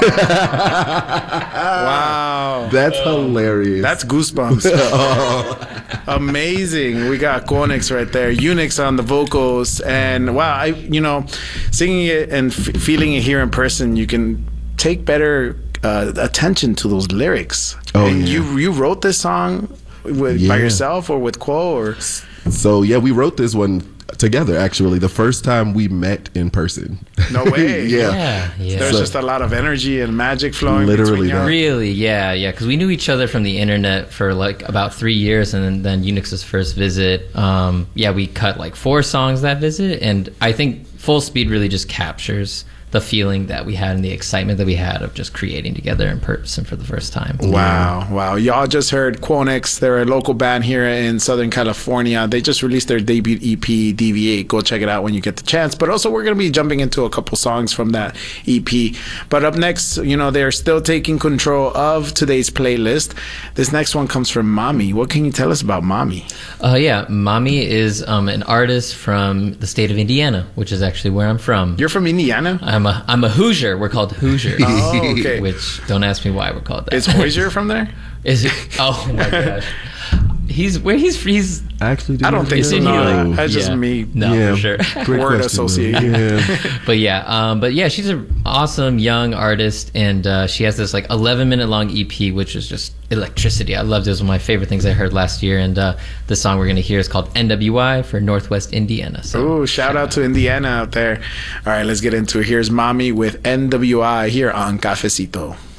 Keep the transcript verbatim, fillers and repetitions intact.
Wow. That's hilarious. That's goosebumps. Amazing. We got Quonix right there. Unix on the vocals. And wow, I you know, singing it and f- feeling it here in person, you can take better uh, attention to those lyrics. Oh, and yeah. you you wrote this song with, Yeah. by yourself or with Quo or So yeah, we wrote this one together. Actually, the first time we met in person. no way. yeah. Yeah, yeah. There's So- just a lot of energy and magic flowing. Literally between y'all. that. Really, yeah, yeah. Because we knew each other from the internet for like about three years, and then, then Unix's first visit. Um, yeah, we cut like four songs that visit, and I think Full Speed really just captures the feeling that we had and the excitement that we had of just creating together in person for the first time. Wow, wow. Y'all just heard Quonix. They're a local band here in Southern California. They just released their debut E P, D V eight. Go check it out when you get the chance. But also, we're going to be jumping into a couple songs from that E P. But up next, you know, they're still taking control of today's playlist. This next one comes from Mami. What can you tell us about Mami? Uh, yeah, Mami is um, an artist from the state of Indiana, which is actually where I'm from. You're from Indiana? I'm a I'm a Hoosier. We're called Hoosiers. Oh, okay. Which, don't ask me why we're called that. Is Hoosier from there? Is it? Oh my gosh. He's where he's he's. I actually, I don't think so. Isn't he No, like- that's just yeah. me. No, yeah, for sure. Great Word question, association. though. Yeah. But yeah, um, but yeah, she's an awesome young artist, and uh, she has this like eleven minute long E P, which is just electricity. I loved it. It was one of my favorite things I heard last year, and uh, the song we're gonna hear is called N W I for Northwest Indiana. So Oh, shout out to Indiana out there. All right, let's get into it. Here's Mami with N W I here on Cafecito.